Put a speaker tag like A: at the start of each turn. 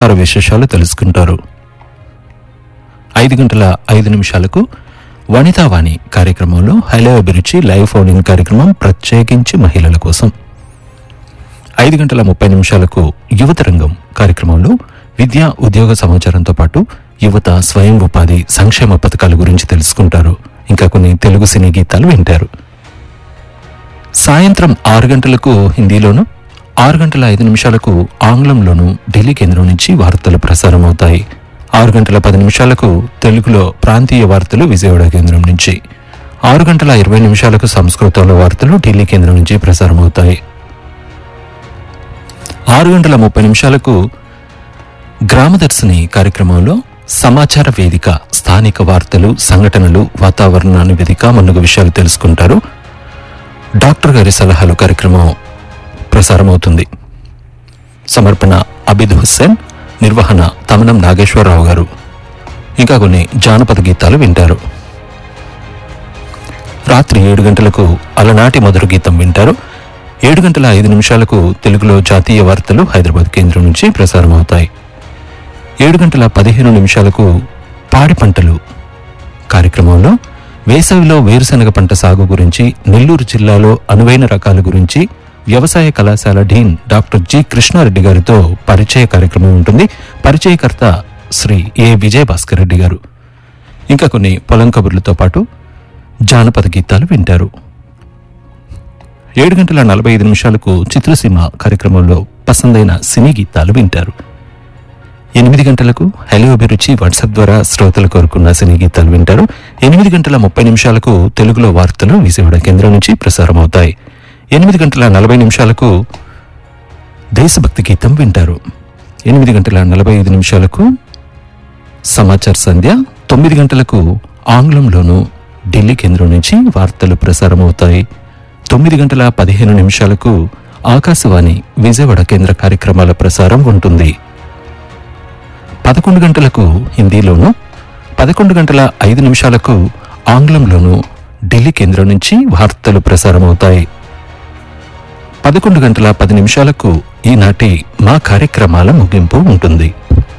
A: వ్యాపార విశేషాలు తెలుసుకుంటారు. 5:05 వనితావాణి కార్యక్రమంలో హలో అభిరుచి లైవ్ ఫోన్ ఇన్ కార్యక్రమం ప్రత్యేకించి మహిళల కోసం. 5:30 యువతరంగం కార్యక్రమంలో విద్యా ఉద్యోగ సమాచారంతో పాటు యువత స్వయం ఉపాధి సంక్షేమ పథకాల గురించి తెలుసుకుంటారు. ఇంకా కొన్ని తెలుగు సినీ గీతాలు వింటారు. సాయంత్రం 6 గంటలకు హిందీలోను, 6:05 ఆంగ్లంలోను ఢిల్లీ కేంద్రం నుంచి వార్తలు ప్రసారం అవుతాయి. 6:10 తెలుగులో ప్రాంతీయ వార్తలు విజయవాడ కేంద్రం నుంచి, 6:20 సంస్కృతంలో వార్తలు ఢిల్లీ కేంద్రం నుంచి ప్రసారం అవుతాయి. 6:30 గ్రామదర్శిని కార్యక్రమంలో సమాచార వేదిక, స్థానిక వార్తలు, సంఘటనలు, వాతావరణ నివేదిక, మున్నగు విషయాలు తెలుసుకుంటారు. డాక్టర్ గారి సలహాలు కార్యక్రమం ప్రసారమవుతుంది. సమర్పణ అబిద్ హుస్సేన్, నిర్వహణ తమనం నాగేశ్వరరావు గారు. ఇంకా కొన్ని జానపద గీతాలు వింటారు. రాత్రి 7 గంటలకు అలనాటి మధుర గీతం వింటారు. 7:05 తెలుగులో జాతీయ వార్తలు హైదరాబాద్ కేంద్రం నుంచి ప్రసారం అవుతాయి. 7:15 పాడి పంటలు కార్యక్రమంలో వేసవిలో వేరుశనగ పంట సాగు గురించి, నెల్లూరు జిల్లాలో అనువైన రకాల గురించి వ్యవసాయ కళాశాల డీన్ డాక్టర్ జి కృష్ణారెడ్డి గారితో పరిచయ కార్యక్రమం ఉంటుంది. పరిచయకర్త శ్రీ ఏ విజయభాస్కర్ రెడ్డి గారు. ఇంకా కొన్ని పొలం కబుర్లతో పాటు జానపద గీతాలు వింటారు. 7:45 చిత్రసీమ కార్యక్రమంలో పసందైన సినీ గీతాలు వింటారు. 8 గంటలకు హలో అభిరుచి వాట్సాప్ ద్వారా శ్రోతలు కోరుకున్న సినీ గీతాలు వింటారు. 8:30 తెలుగులో వార్తలు విజయవాడ కేంద్రం నుంచి ప్రసారం అవుతాయి. 8:40 దేశభక్తి గీతం వింటారు. 8:45 సమాచార సంధ్య. 9 గంటలకు ఆంగ్లంలోనూ ఢిల్లీ కేంద్రం నుంచి వార్తలు ప్రసారం అవుతాయి. 9:15 ఆకాశవాణి విజయవాడ కేంద్ర కార్యక్రమాల ప్రసారం ఉంటుంది. 11 గంటలకు హిందీలోను, 11:05 ఆంగ్లంలోను ఢిల్లీ కేంద్రం నుంచి వార్తలు ప్రసారం అవుతాయి. 11:10 ఈనాటి మా కార్యక్రమాల ముగింపు ఉంటుంది.